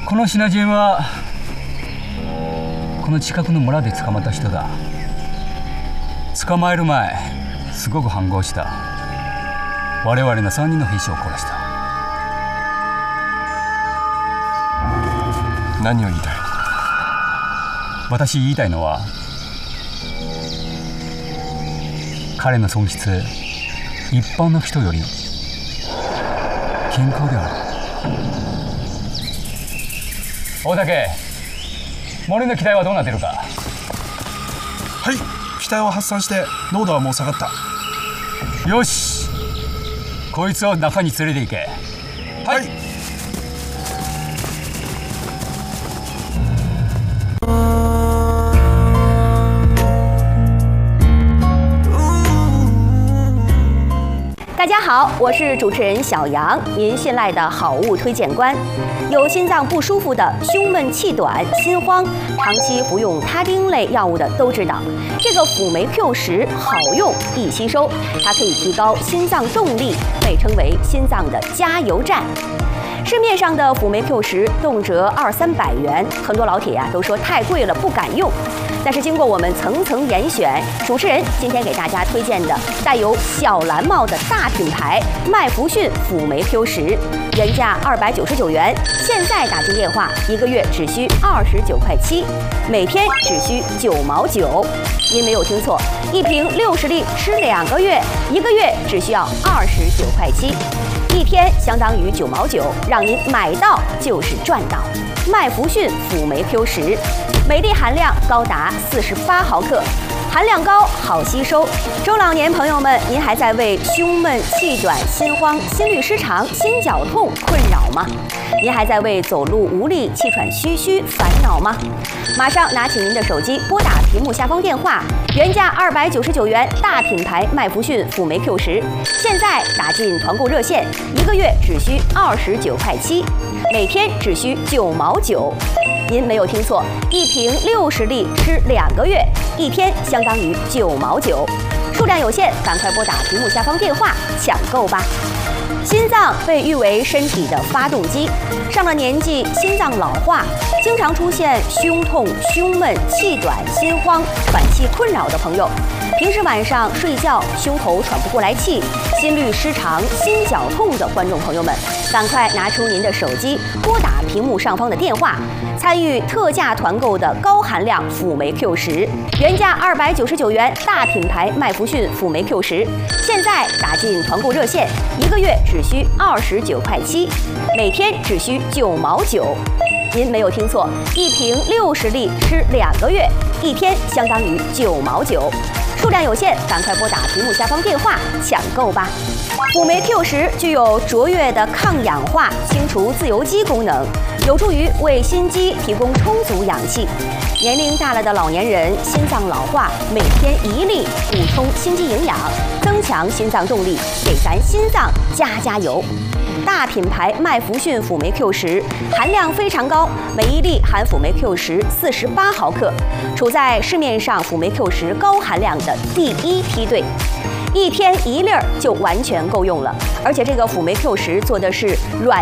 このシナジンはこの近くの村で捕まった人だ。捕まえる前すごく反抗した。我々の3人の兵士を殺した。 何を言いたい？ 私言いたいのは彼の損失一般の人より健康である。大竹、森の機体はどうなってるか？ はい、機体を発散して濃度はもう下がった。 よし、こいつを中に連れて行け。 はい。 大家好，我是主持人小杨，您信赖的好物推荐官。有心脏不舒服的、胸闷气短、心慌，长期服用他汀类药物的都知道，这个辅酶 Q10好用易吸收，它可以提高心脏动力，被称为心脏的加油站。市面上的辅酶 Q10动辄200-300元，很多老铁都说太贵了，不敢用。但是经过我们层层严选，主持人今天给大家推荐的带有小蓝帽的大品牌麦弗逊辅酶 Q10，原价299元，现在打进电话1个月只需29.7块，每天只需9毛9。您没有听错，一瓶60粒吃2个月，1个月只需要29.7块，一天相当于9毛9，让您买到就是赚到。麦弗逊辅酶 Q10，每粒含量高达48毫克，含量高，好吸收。中老年朋友们，您还在为胸闷、气短、心慌、心律失常、心绞痛困扰吗？您还在为走路无力、气喘吁吁烦恼吗？马上拿起您的手机，拨打屏幕下方电话，原价299元，大品牌麦弗逊辅酶 Q10，现在打进团购热线，1个月只需29.7块，每天只需9毛9。您没有听错，一瓶60粒吃2个月，一天相当于9毛9。数量有限，赶快拨打屏幕下方电话抢购吧。心脏被誉为身体的发动机，上了年纪，心脏老化，经常出现胸痛、胸闷、气短、心慌、喘气困扰的朋友，平时晚上睡觉胸口喘不过来气、心律失常、心绞痛的观众朋友们，赶快拿出您的手机，拨打屏幕上方的电话，参与特价团购的高含量辅酶 Q10，原价299元，大品牌麦弗逊辅酶 Q10，现在打进团购热线，1个月只需29.7块，每天只需9毛9。您没有听错，一瓶60粒吃2个月，一天相当于9毛9。数量有限，赶快拨打屏幕下方电话抢购吧。辅酶 Q10具有卓越的抗氧化、清除自由基功能，有助于为心肌提供充足氧气。年龄大了的老年人心脏老化，每天1粒补充心肌营养，增强心脏动力，给咱心脏加油。大品牌麦弗逊辅酶 Q10含量非常高，每一粒含辅酶 Q10 48毫克，处在市面上辅酶 Q10高含量的第1梯队。一天1粒就完全够用了，而且这个辅酶 Q10做的是软